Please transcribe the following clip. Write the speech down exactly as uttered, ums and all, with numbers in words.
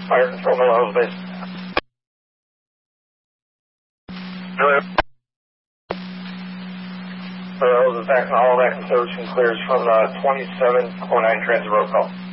Fire control, Miller Base. Hello. Hello, this is back on all that service clears from uh, twenty-seven oh nine transit road call.